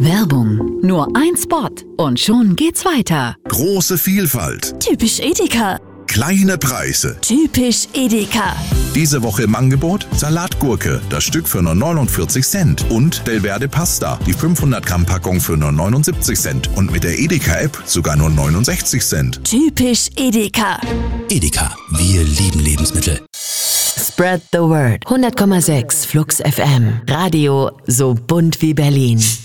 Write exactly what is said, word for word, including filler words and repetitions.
Werbung. Nur ein Spot und schon geht's weiter. Große Vielfalt. Typisch Edeka. Kleine Preise. Typisch Edeka. Diese Woche im Angebot Salatgurke, das Stück für nur neunundvierzig Cent. Und Delverde Pasta, die fünfhundert Gramm Packung für nur neunundsiebzig Cent. Und mit der Edeka-App sogar nur neunundsechzig Cent. Typisch Edeka. Edeka, wir lieben Lebensmittel. Spread the word. hundert Komma sechs Flux F M. Radio so bunt wie Berlin.